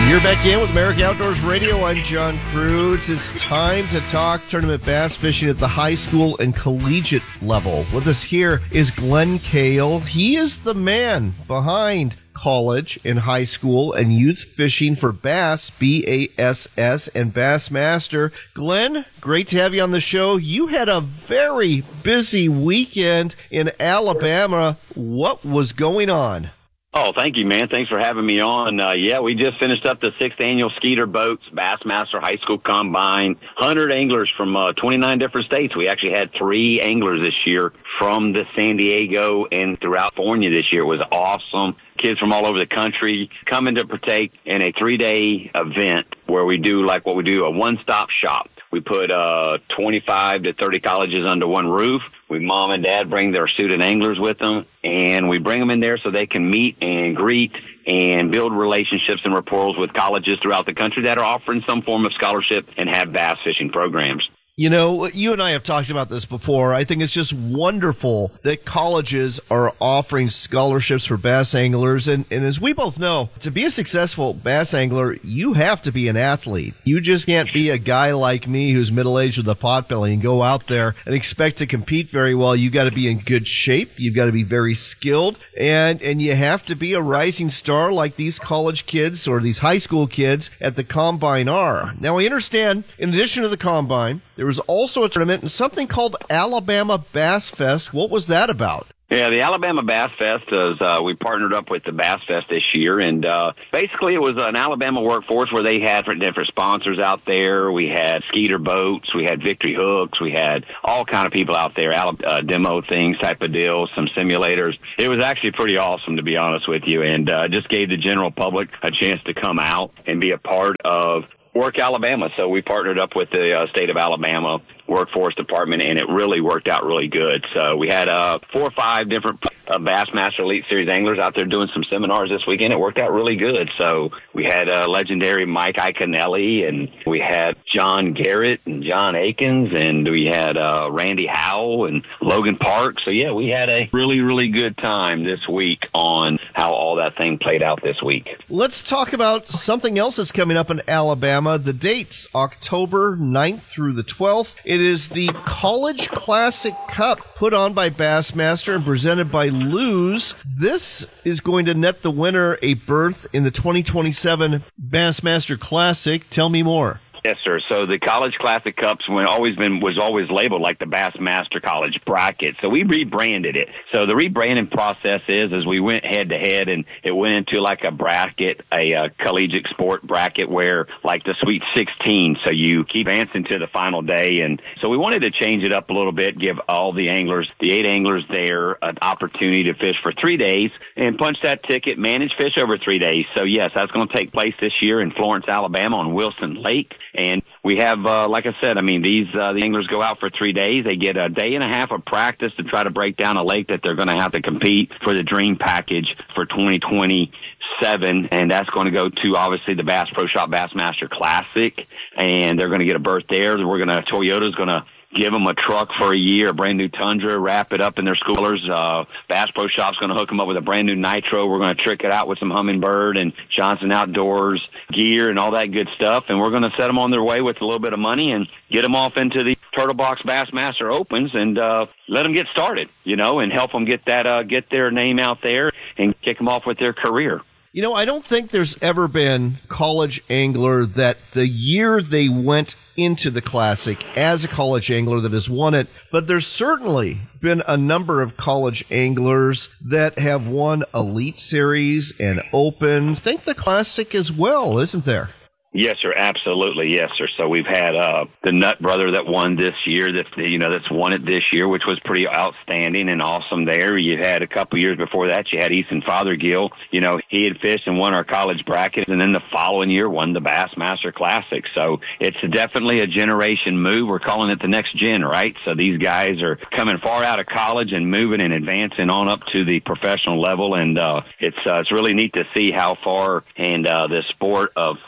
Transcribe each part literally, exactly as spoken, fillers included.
You're back in with America Outdoors Radio. I'm John Cruz. It's time to talk tournament bass fishing at the high school and collegiate level. With us here is Glenn Kale. He is the man behind college and high school and youth fishing for bass, B A S S, and Bassmaster. Glenn, great to have you on the show. You had a very busy weekend in Alabama. What was going on? Oh, thank you, man. Thanks for having me on. Uh, yeah, we just finished up the sixth annual Skeeter Boats Bassmaster High School Combine. one hundred anglers from uh, twenty-nine different states. We actually had three anglers this year from the San Diego and throughout California this year. It was awesome. Kids from all over the country coming to partake in a three-day event where we do like what we do, a one-stop shop. We put uh, twenty-five to thirty colleges under one roof. We mom and dad bring their student anglers with them, and we bring them in there so they can meet and greet and build relationships and rapport with colleges throughout the country that are offering some form of scholarship and have bass fishing programs. You know, you and I have talked about this before. I think it's just wonderful that colleges are offering scholarships for bass anglers. And, and as we both know, to be a successful bass angler, you have to be an athlete. You just can't be a guy like me who's middle-aged with a potbelly and go out there and expect to compete very well. You've got to be in good shape. You've got to be very skilled. And, and you have to be a rising star like these college kids or these high school kids at the Combine are. Now, I understand, in addition to the Combine, there was also a tournament and something called Alabama Bass Fest. What was that about? Yeah, the Alabama Bass Fest is, uh, we partnered up with the Bass Fest this year, and uh, basically it was an Alabama workforce where they had different sponsors out there. We had Skeeter Boats, we had Victory Hooks, we had all kind of people out there, uh, demo things type of deals, some simulators. It was actually pretty awesome, to be honest with you, and uh, just gave the general public a chance to come out and be a part of Work Alabama. So we partnered up with the uh, state of Alabama workforce department, and it really worked out really good. So we had uh, four or five different uh, Bassmaster Elite Series anglers out there doing some seminars this weekend. It worked out really good. So we had uh, legendary Mike Iaconelli, and we had John Garrett and John Akins, and we had uh, Randy Howell and Logan Park. So, yeah, we had a really, really good time this week on how all that thing played out this week. Let's talk about something else that's coming up in Alabama. The dates, October ninth through the twelfth. It is the College Classic Cup put on by Bassmaster and presented by Lew's. This is going to net the winner a berth in the twenty twenty-seven Bassmaster Classic. Tell me more. Yes, sir. So the College Classic Cups when always been was always labeled like the Bassmaster College Bracket. So we rebranded it. So the rebranding process is as we went head to head, and it went into like a bracket, a, a collegiate sport bracket where like the Sweet sixteen. So you keep advancing to the final day, and so we wanted to change it up a little bit, give all the anglers, the eight anglers there, an opportunity to fish for three days and punch that ticket, manage fish over three days. So yes, that's going to take place this year in Florence, Alabama, on Wilson Lake. And we have, uh, like I said, I mean, these uh, the anglers go out for three days. They get a day and a half of practice to try to break down a lake that they're going to have to compete for the dream package for twenty twenty-seven. And that's going to go to, obviously, the Bass Pro Shop Bassmaster Classic. And they're going to get a berth there. We're going to, Toyota's going to give them a truck for a year, a brand new Tundra, wrap it up in their schoolers. Uh, Bass Pro Shop's going to hook them up with a brand new Nitro. We're going to trick it out with some Humminbird and Johnson Outdoors gear and all that good stuff. And we're going to set them on their way with a little bit of money and get them off into the Turtle Box Bassmaster Opens and uh, let them get started, you know, and help them get that, uh, get their name out there and kick them off with their career. You know, I don't think there's ever been college angler that the year they went into the Classic as a college angler that has won it, but there's certainly been a number of college anglers that have won Elite Series and Open. Think the Classic as well, isn't there? Yes, sir. Absolutely. Yes, sir. So we've had uh, the Nut brother that won this year, that you know, that's won it this year, which was pretty outstanding and awesome there. You had a couple years before that, you had Ethan Fothergill. You know, he had fished and won our college bracket, and then the following year won the Bassmaster Classic. So it's definitely a generation move. We're calling it the next gen, right? So these guys are coming far out of college and moving and advancing on up to the professional level, and uh, it's uh, it's really neat to see how far and uh, the sport of from junior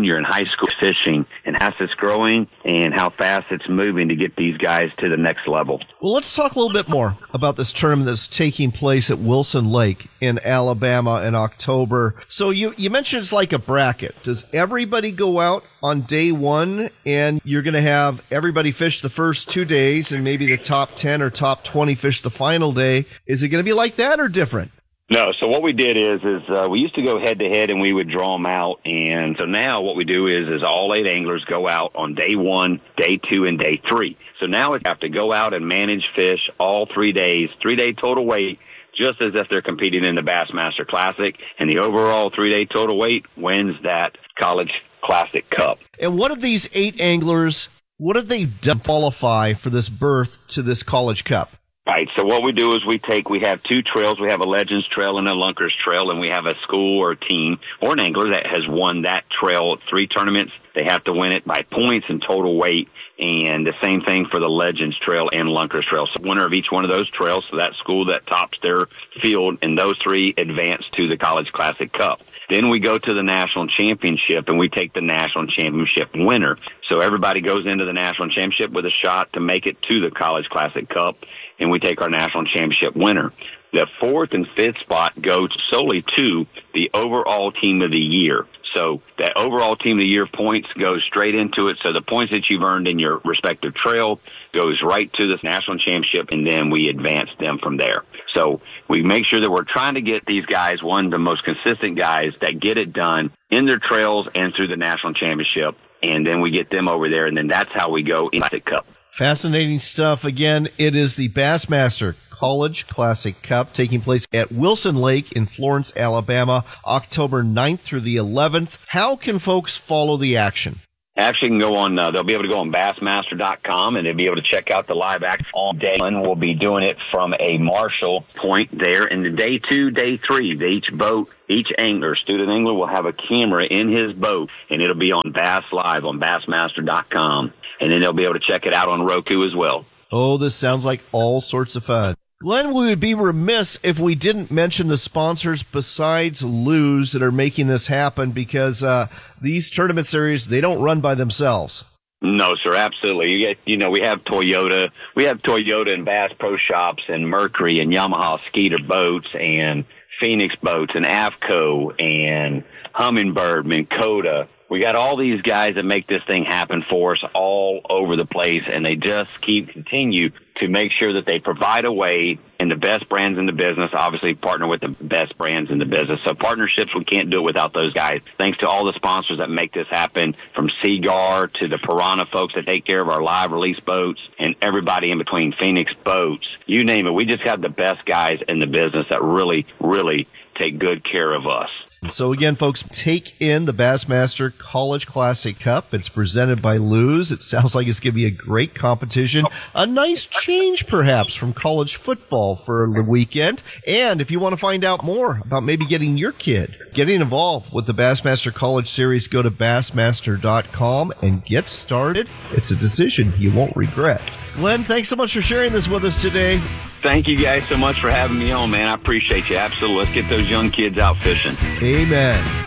junior and high school fishing and how it's growing and how fast it's moving to get these guys to the next level. Well, let's talk a little bit more about this tournament that's taking place at Wilson Lake in Alabama in October. So you, you mentioned it's like a bracket. Does everybody go out on day one and you're going to have everybody fish the first two days and maybe the top ten or top twenty fish the final day? Is it going to be like that or different? No, so what we did is, is uh, we used to go head to head and we would draw them out. And so now what we do is, is all eight anglers go out on day one, day two, and day three. So now we have to go out and manage fish all three days, three-day total weight, just as if they're competing in the Bassmaster Classic. And the overall three-day total weight wins that College Classic Cup. And what have these eight anglers, what have they done to qualify for this berth to this College Cup? Right. So what we do is we take, we have two trails. We have a Legends Trail and a Lunkers Trail, and we have a school or a team or an angler that has won that trail three tournaments. They have to win it by points and total weight. And the same thing for the Legends Trail and Lunkers Trail. So winner of each one of those trails, so that school that tops their field, and those three advance to the College Classic Cup. Then we go to the national championship, and we take the national championship winner. So everybody goes into the national championship with a shot to make it to the College Classic Cup, and we take our national championship winner. The fourth and fifth spot go solely to the overall team of the year. So that overall team of the year points goes straight into it. So the points that you've earned in your respective trail goes right to this national championship, and then we advance them from there. So we make sure that we're trying to get these guys, one of the most consistent guys that get it done in their trails and through the national championship, and then we get them over there, and then that's how we go in the Cup. Fascinating stuff. Again, it is the Bassmaster College Classic Cup taking place at Wilson Lake in Florence, Alabama, October ninth through the eleventh. How can folks follow the action? Actually, can go on. Uh, they'll be able to go on Bassmaster dot com, and they'll be able to check out the live action on day one. We'll be doing it from a Marshall point there. And the day two, day three, each boat, each angler, student angler, will have a camera in his boat, and it'll be on Bass Live on Bassmaster dot com. And then they'll be able to check it out on Roku as well. Oh, this sounds like all sorts of fun. Glenn, we would be remiss if we didn't mention the sponsors besides Lew's that are making this happen, because uh, these tournament series, they don't run by themselves. No, sir, absolutely. You get, you know, we have Toyota, we have Toyota and Bass Pro Shops and Mercury and Yamaha Skeeter Boats and Phoenix Boats and AFCO and Humminbird, Minn Kota. We got all these guys that make this thing happen for us all over the place, and they just keep continue to make sure that they provide a way, and the best brands in the business obviously partner with the best brands in the business. So partnerships, we can't do it without those guys. Thanks to all the sponsors that make this happen, from Seaguar to the Piranha folks that take care of our live release boats, and everybody in between, Phoenix Boats, you name it. We just have the best guys in the business that really, really take good care of us. So again, folks, take in the Bassmaster College Classic Cup. It's presented by Lew's. It sounds like it's going to be a great competition. A nice change, perhaps, from college football for the weekend. And if you want to find out more about maybe getting your kid getting involved with the Bassmaster College Series, go to Bassmaster dot com and get started. It's a decision you won't regret. Glenn, thanks so much for sharing this with us today. Thank you guys so much for having me on, man. I appreciate you. Absolutely. Let's get those young kids out fishing. Amen.